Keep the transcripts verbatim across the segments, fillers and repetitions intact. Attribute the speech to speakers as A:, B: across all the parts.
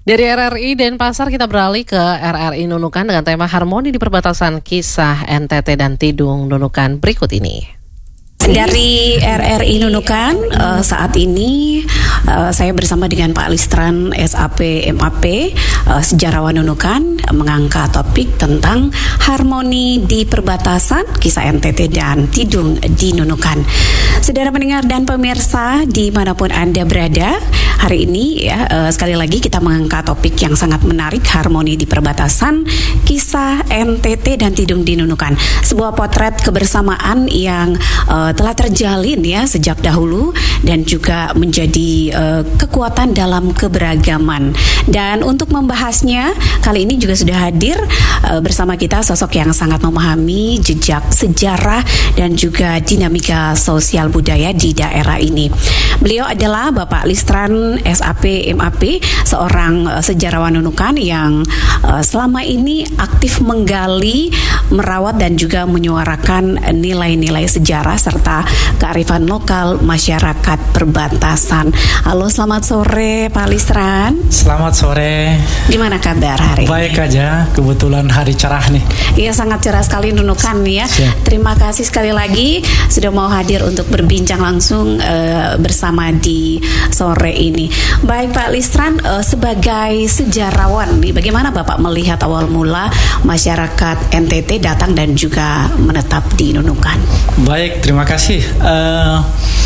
A: Dari R R I Denpasar kita beralih ke R R I Nunukan dengan tema Harmoni di Perbatasan Kisah N T T dan Tidung Nunukan berikut ini.
B: Dari R R I Nunukan, uh, saat ini uh, saya bersama dengan Pak Listran S A P M A P, uh, sejarawan Nunukan, mengangkat topik tentang harmoni di perbatasan kisah N T T dan Tidung di Nunukan. Saudara pendengar dan pemirsa dimanapun Anda berada, hari ini ya uh, sekali lagi kita mengangkat topik yang sangat menarik, harmoni di perbatasan kisah N T T dan Tidung di Nunukan. Sebuah potret kebersamaan yang uh, telah terjalin ya sejak dahulu dan juga menjadi uh, kekuatan dalam keberagaman. Dan untuk membahasnya kali ini juga sudah hadir uh, bersama kita sosok yang sangat memahami jejak sejarah dan juga dinamika sosial budaya di daerah ini. Beliau adalah Bapak Listran S A P M A P, seorang uh, sejarawan Nunukan yang uh, selama ini aktif menggali, merawat dan juga menyuarakan nilai-nilai sejarah serta kearifan lokal masyarakat perbatasan. Halo, selamat sore Pak Listran.
C: Selamat sore.
B: Gimana kabar hari ini?
C: Baik aja, kebetulan hari cerah nih.
B: Iya, sangat cerah sekali Nunukan ya. Siap. Terima kasih sekali lagi sudah mau hadir untuk berbincang langsung uh, bersama di sore ini. Baik Pak Listran, uh, sebagai sejarawan nih, bagaimana Bapak melihat awal mula masyarakat N T T datang dan juga menetap di Nunukan?
C: Baik, terima kasih. Uh,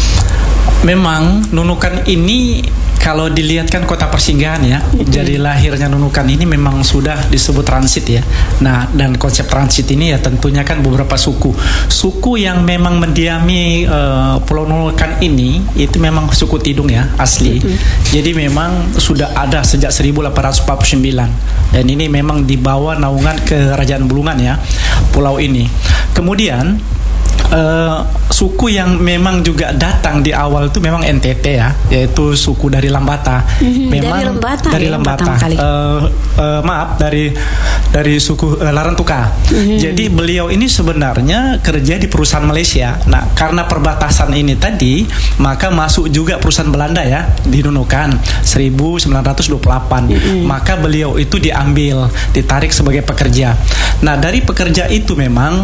C: memang Nunukan ini kalau dilihat kan kota persinggahan ya, mm-hmm. Jadi lahirnya Nunukan ini memang sudah disebut transit ya. Nah, dan konsep transit ini ya tentunya kan beberapa suku. Suku yang memang mendiami uh, Pulau Nunukan ini itu memang suku Tidung ya, asli. Mm-hmm. Jadi memang sudah ada sejak seribu delapan ratus empat puluh sembilan. Dan ini memang dibawa naungan Kerajaan Bulungan ya, pulau ini. Kemudian Uh, suku yang memang juga datang di awal itu memang N T T ya, yaitu suku dari Lambata.
B: Mm-hmm,
C: memang
B: dari Lambata,
C: dari
B: ya,
C: Lambata. Uh, uh, maaf dari dari suku uh, Larantuka. Mm-hmm. Jadi beliau ini sebenarnya kerja di perusahaan Malaysia. Nah, karena perbatasan ini tadi, maka masuk juga perusahaan Belanda ya di Nunukan seribu sembilan ratus dua puluh delapan. Mm-hmm. Maka beliau itu diambil, ditarik sebagai pekerja. Nah, dari pekerja itu memang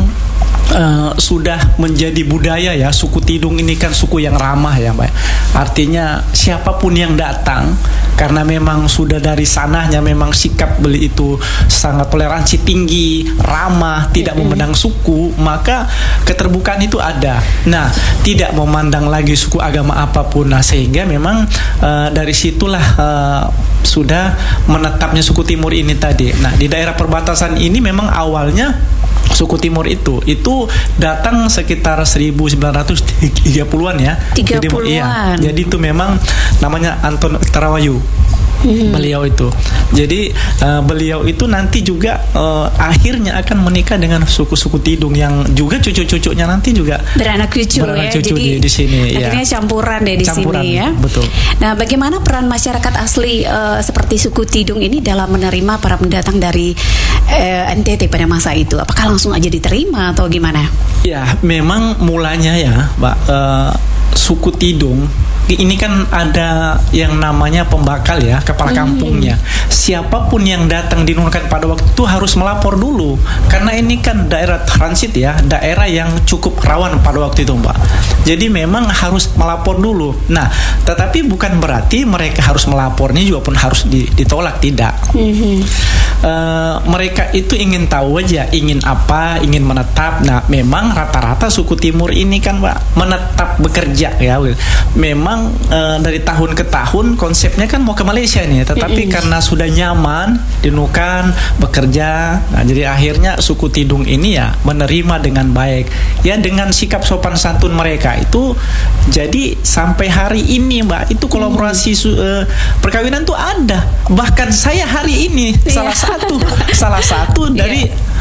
C: Uh, sudah menjadi budaya ya, suku Tidung ini kan suku yang ramah ya Mbak. Artinya siapapun yang datang, karena memang sudah dari sananya memang sikap beli itu sangat toleransi tinggi, ramah, tidak mm-hmm. memandang suku, maka keterbukaan itu ada. Nah, tidak memandang lagi suku agama apapun. Nah, sehingga memang uh, dari situlah uh, sudah menetapnya suku Timur ini tadi. Nah, di daerah perbatasan ini memang awalnya suku Timur itu itu datang sekitar seribu sembilan ratus tiga puluhan ya.
B: tiga puluhan.
C: Jadi, iya, jadi itu memang namanya Anton Tarawayu. Hmm. Beliau itu. Jadi uh, beliau itu nanti juga uh, akhirnya akan menikah dengan suku-suku Tidung yang juga cucu-cucunya nanti juga
B: beranak cucu
C: beranak
B: ya.
C: Cucu
B: Jadi
C: di, di sini
B: akhirnya
C: ya.
B: campuran deh di
C: campuran,
B: sini ya.
C: Betul.
B: Nah, bagaimana peran masyarakat asli uh, seperti suku Tidung ini dalam menerima para pendatang dari uh, N T T pada masa itu? Apakah langsung aja diterima atau gimana?
C: Ya, memang mulanya ya, Mbak, uh, suku Tidung ini kan ada yang namanya pembakal ya, kepala kampungnya. Hmm. Siapapun yang datang di Nunukan pada waktu itu harus melapor dulu, karena ini kan daerah transit ya, daerah yang cukup rawan pada waktu itu Mbak. Jadi memang harus melapor dulu. Nah, tetapi bukan berarti mereka harus melapornya juga pun harus ditolak, tidak. Hmm. Uh, mereka itu ingin tahu aja, ingin apa, ingin menetap. Nah, memang rata-rata suku Timur ini kan Mbak menetap bekerja ya. Memang Uh, dari tahun ke tahun konsepnya kan mau ke Malaysia nih, tetapi mm-hmm. karena sudah nyaman di Nunukan bekerja, nah jadi akhirnya suku Tidung ini ya menerima dengan baik ya, dengan sikap sopan santun mereka itu. Jadi sampai hari ini Mbak itu kolaborasi mm-hmm. uh, perkawinan tuh ada. Bahkan saya hari ini yeah. salah satu salah satu dari yeah.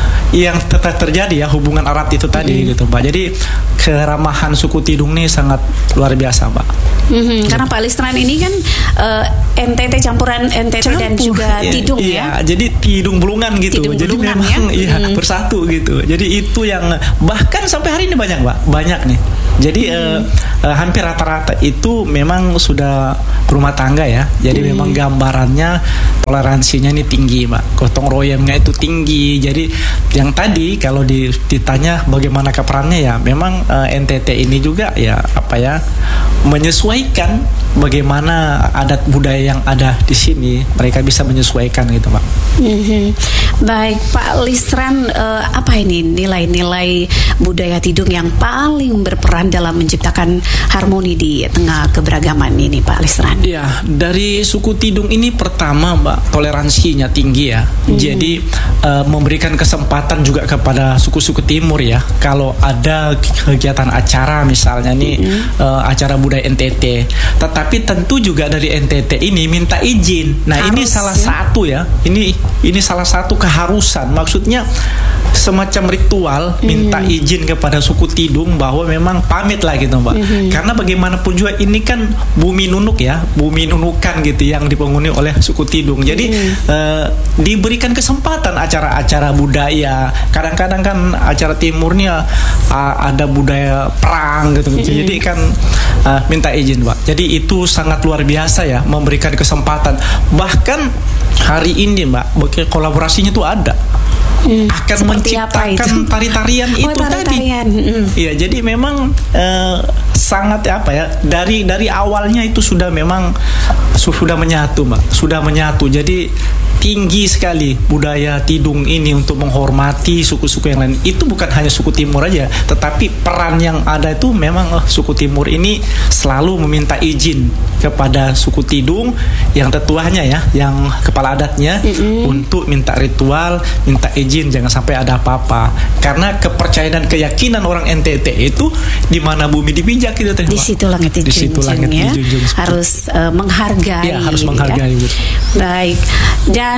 C: yang tetap terjadi ya hubungan erat itu tadi mm-hmm. gitu Mbak. Jadi keramahan suku Tidung ini sangat luar biasa Mbak.
B: Mm-hmm. Karena Pak Listran ini kan uh, N T T campuran N T T Campur, dan juga iya, Tidung
C: iya,
B: ya.
C: Jadi Tidung Bulungan gitu.
B: Tidung
C: jadi
B: Bulungan,
C: memang
B: ya?
C: iya
B: mm.
C: bersatu gitu. Jadi itu yang bahkan sampai hari ini banyak Mbak, banyak nih. Jadi mm. uh, uh, hampir rata-rata itu memang sudah rumah tangga ya. Jadi mm. memang gambarannya toleransinya ini tinggi Mbak. Gotong royongnya itu tinggi. Jadi yang tadi kalau ditanya bagaimana perannya ya, memang uh, N T T ini juga ya apa ya menyesuaikan bagaimana adat budaya yang ada di sini, mereka bisa menyesuaikan gitu Pak.
B: Mm-hmm. Baik Pak Listran, uh, apa ini nilai-nilai budaya Tidung yang paling berperan dalam menciptakan harmoni di tengah keberagaman ini Pak Listran?
C: Ya, dari suku Tidung ini pertama Mbak, toleransinya tinggi ya. Mm-hmm. Jadi uh, memberikan kesempatan juga kepada suku-suku Timur ya. Kalau ada kegiatan acara misalnya nih mm-hmm. uh, acara budaya N T T, tetapi tentu juga dari N T T ini minta izin. Nah, harus, ini salah ya? satu ya. Ini ini salah satu keharusan. Maksudnya semacam ritual mm-hmm. minta izin kepada suku Tidung bahwa memang pamit lah gitu Mbak. Mm-hmm. Karena bagaimanapun juga ini kan bumi nunuk ya, bumi nunukan gitu yang dipenghuni oleh suku Tidung. Jadi mm-hmm. uh, diberikan kesempatan acara-acara budaya. Kadang-kadang kan acara Timur nih uh, ada budaya perang gitu. Mm-hmm. Jadi kan uh, minta izin Mbak. Jadi itu sangat luar biasa ya, memberikan kesempatan. Bahkan hari ini Mbak, kolaborasinya itu ada. Hmm, akan menciptakan tari-tarian oh, itu
B: tari-tarian.
C: tadi. Iya, hmm. jadi memang uh, sangat apa ya, dari dari awalnya itu sudah memang sudah menyatu Mbak, sudah menyatu. Jadi tinggi sekali budaya Tidung ini untuk menghormati suku-suku yang lain. Itu bukan hanya suku Timur aja, tetapi peran yang ada itu memang oh, suku Timur ini selalu meminta izin kepada suku Tidung yang tetuanya ya, yang kepala adatnya mm-hmm. untuk minta ritual, minta izin jangan sampai ada apa-apa. Karena kepercayaan dan keyakinan orang N T T itu di mana bumi dipijak gitu teh.
B: Di situ langit dijunjung, di situ langit ya. dijunjung harus uh, menghargai.
C: Ya, harus menghargai. Ya. Gitu.
B: Baik. Dan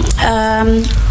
B: um,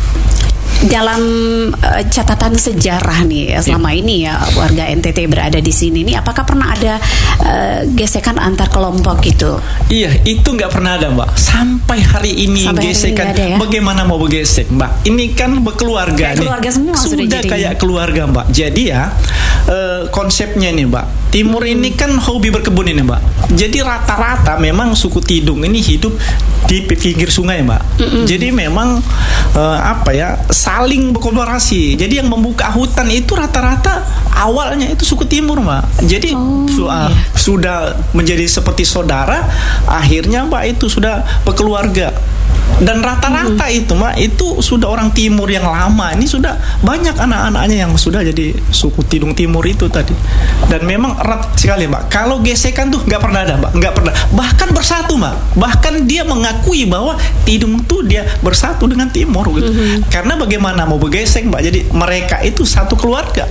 B: dalam uh, catatan sejarah nih selama yeah. ini ya warga N T T berada di sini nih, apakah pernah ada uh, gesekan antar kelompok gitu?
C: Iya, itu nggak pernah ada Mbak. Sampai hari ini Sampai gesekan. Hari ini ya? Bagaimana mau bergesek Mbak? Ini kan berkeluarga nih.
B: Keluarga semua
C: sudah, sudah kayak keluarga Mbak. Jadi ya uh, konsepnya nih Mbak. Timur hmm. ini kan hobi berkebun ini Mbak. Jadi rata-rata memang suku Tidung ini hidup di pinggir sungai Mbak. Mm-mm. Jadi memang uh, apa ya saling berkolaborasi. Jadi yang membuka hutan itu rata-rata awalnya itu suku Timur Mbak. Jadi oh, su- uh, yeah. sudah menjadi seperti saudara. Akhirnya Mbak itu sudah berkeluarga. Dan rata-rata hmm. itu Mbak itu sudah orang Timur yang lama. Ini sudah banyak anak-anaknya yang sudah jadi suku Tidung Timur itu tadi. Dan memang erat sekali Mbak. Kalau gesekan tuh nggak pernah ada Mbak, nggak pernah. Bahkan bersatu Mbak. Bahkan dia mengakui bahwa Tidung tuh dia bersatu dengan Timur gitu. Hmm. Karena bagaimana mau bergesek Mbak. Jadi mereka itu satu keluarga.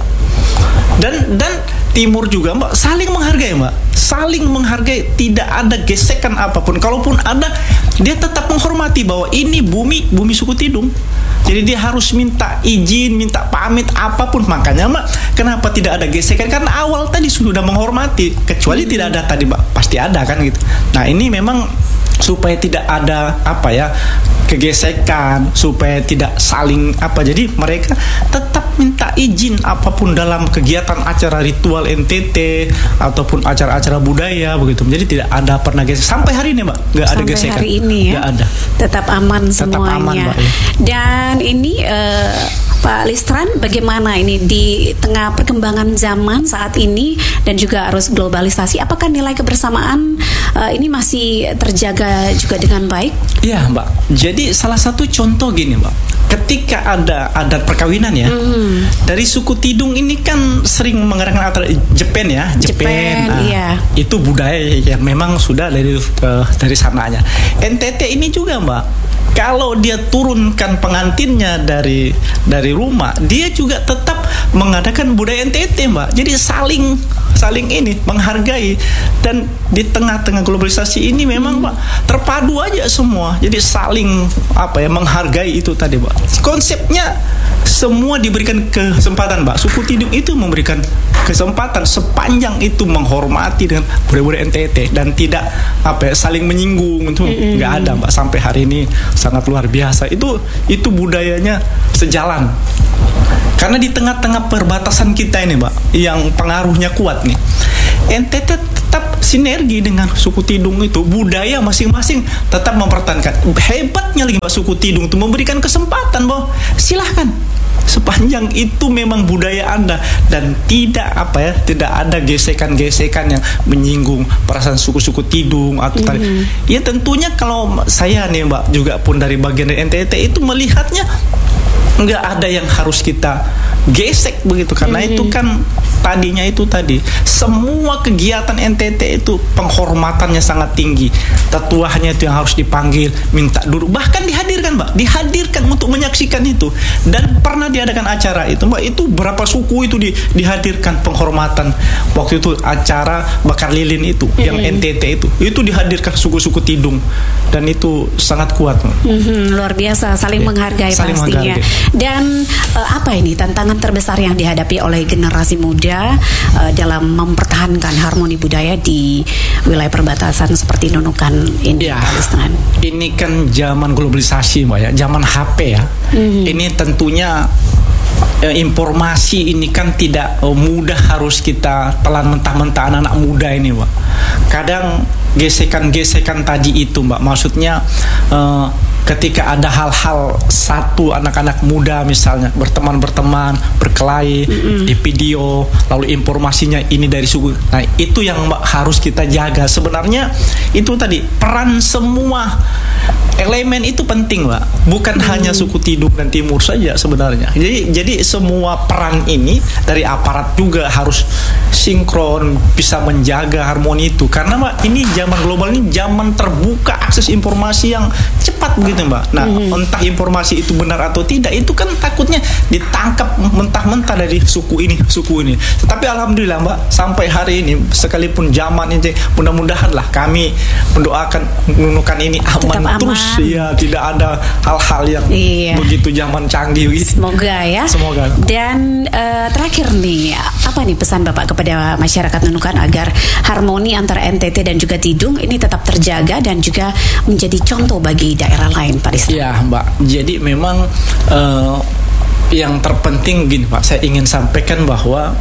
C: Dan dan Timur juga Mbak saling menghargai Mbak, saling menghargai, tidak ada gesekan apapun. Kalaupun ada, dia tetap menghormati bahwa ini bumi bumi suku Tidung. Jadi dia harus minta izin, minta pamit apapun. Makanya Mbak, kenapa tidak ada gesekan? Karena awal tadi sudah menghormati. Kecuali hmm. tidak ada tadi Mbak, pasti ada kan gitu. Nah ini memang supaya tidak ada apa ya kegesekan, supaya tidak saling apa, jadi mereka tetap minta izin apapun dalam kegiatan acara ritual N T T ataupun acara-acara budaya begitu. Jadi tidak ada pernah gesek sampai hari ini Mbak, nggak ada gesekan.
B: Sampai hari ini ya,
C: nggak ada.
B: Tetap aman
C: tetap
B: semuanya.
C: Aman, Mbak, ya.
B: Dan ini uh, Pak Listran, bagaimana ini di tengah perkembangan zaman saat ini dan juga arus globalisasi, apakah nilai kebersamaan uh, ini masih terjaga juga dengan baik?
C: Iya Mbak. Jadi salah satu contoh gini Mbak, ketika ada adat perkawinan ya, mm. dari suku Tidung ini kan sering mengadakan acara Jepen ya, Jepen, Jepen nah, iya. itu budaya yang memang sudah dari uh, dari sananya. N T T ini juga Mbak, kalau dia turunkan pengantinnya dari dari rumah, dia juga tetap mengadakan budaya N T T, Mbak. Jadi saling saling ini menghargai, dan di tengah-tengah globalisasi ini memang Mbak terpadu aja semua. Jadi saling apa ya menghargai itu tadi, Mbak. Konsepnya semua diberikan kesempatan, Mbak. Suku Tidung itu memberikan kesempatan sepanjang itu menghormati dengan budaya-budaya N T T dan tidak apa ya saling menyinggung, itu nggak ada, Mbak. Sampai hari ini sangat luar biasa. Itu itu budayanya sejalan. Karena di tengah-tengah perbatasan kita ini, Mbak, yang pengaruhnya kuat nih, N T T tetap sinergi dengan suku Tidung itu, budaya masing-masing tetap mempertahankan. Hebatnya lagi, Mbak, suku Tidung itu memberikan kesempatan bahwa silahkan sepanjang itu memang budaya Anda dan tidak apa ya tidak ada gesekan-gesekan yang menyinggung perasaan suku-suku Tidung atau tadi. Mm-hmm. Ya tentunya kalau saya nih, Mbak, juga pun dari bagian dari N T T itu melihatnya nggak ada yang harus kita gesek begitu, karena mm-hmm. itu kan tadinya itu tadi semua kegiatan N T T itu penghormatannya sangat tinggi. Tetuanya itu yang harus dipanggil, minta duduk, bahkan dihadirkan, Mbak, dihadirkan untuk menyaksikan itu. Dan pernah diadakan acara itu, Mbak, itu berapa suku itu di, dihadirkan penghormatan. Waktu itu acara bakar lilin itu mm-hmm. yang N T T itu itu dihadirkan suku-suku Tidung, dan itu sangat kuat, Mbak.
B: Mm-hmm, luar biasa, saling ya, menghargai saling pastinya menghargai. Dan uh, apa ini tantangan terbesar yang dihadapi oleh generasi muda uh, dalam mempertahankan harmoni budaya di wilayah perbatasan seperti Nunukan ini,
C: ya,
B: Pak Listran?
C: Ini kan zaman globalisasi, Mbak, ya, zaman H P ya. Mm-hmm. Ini tentunya eh, informasi ini kan tidak eh, mudah harus kita telan mentah-mentah anak-anak muda ini, Mbak. Kadang gesekan-gesekan tadi itu, Mbak, maksudnya eh, ketika ada hal-hal satu anak-anak muda misalnya berteman-berteman, berkelahi mm-hmm. di video, lalu informasinya ini dari suku. Nah, itu yang harus kita jaga. Sebenarnya itu tadi peran semua elemen itu penting, Mbak. Bukan mm. hanya suku Tidung dan Timur saja sebenarnya. Jadi jadi semua peran ini dari aparat juga harus sinkron, bisa menjaga harmoni itu. Karena, Mbak, ini zaman global ini zaman terbuka, akses informasi yang cepat begitu, Mbak. Nah, mm-hmm. entah informasi itu benar atau tidak, itu kan takutnya ditangkap mentah-mentah dari suku ini, suku ini. Tetapi alhamdulillah, Mbak, sampai hari ini sekalipun zaman ini, mudah-mudahan lah kami mendoakan Nunukan ini aman, aman terus, ya, tidak ada hal-hal yang iya. begitu zaman canggih gitu.
B: Semoga ya.
C: Semoga.
B: Dan uh, terakhir nih, apa nih pesan Bapak kepada masyarakat Nunukan agar harmoni antara N T T dan juga Tidung ini tetap terjaga dan juga menjadi contoh bagi daerah lain, Pak Rizal?
C: Iya, Mbak. Jadi memang uh, yang terpenting gini, Pak, saya ingin sampaikan bahwa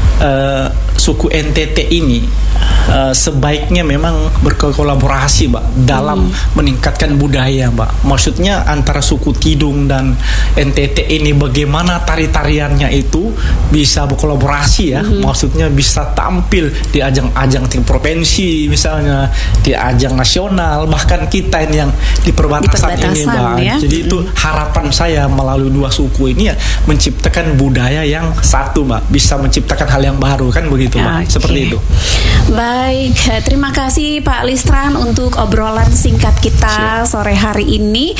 C: uh, suku N T T ini uh, sebaiknya memang berkolaborasi, Mbak, dalam hmm. meningkatkan budaya, Mbak. Maksudnya antara suku Tidung dan N T T ini bagaimana tari-tariannya itu bisa berkolaborasi ya. Hmm. Maksudnya bisa tampil di ajang-ajang tingkat provinsi misalnya, di ajang nasional, bahkan kita ini yang di perbatasan, di perbatasan ini, Mbak. Ya? Jadi hmm. itu harapan saya melalui dua suku ini ya, menciptakan budaya yang satu, Mbak. Bisa menciptakan hal yang baru, kan begitu, Mbak. Okay. Seperti itu.
B: Baik, terima kasih Pak Listran untuk obrolan singkat kita sore hari ini.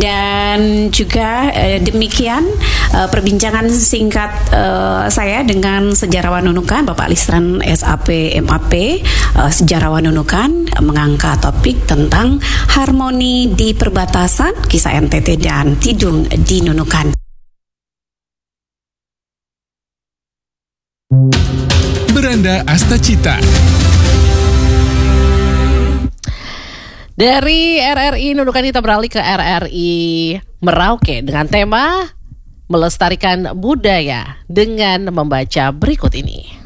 B: Dan juga eh, demikian eh, perbincangan singkat eh, saya dengan sejarawan Nunukan Bapak Listran S A P M A P, eh, sejarawan Nunukan, mengangkat topik tentang harmoni di perbatasan, kisah N T T dan Tidung di Nunukan.
D: Beranda Astacita.
A: Dari R R I Nunukan kita beralih ke R R I Merauke dengan tema melestarikan budaya dengan membaca berikut ini.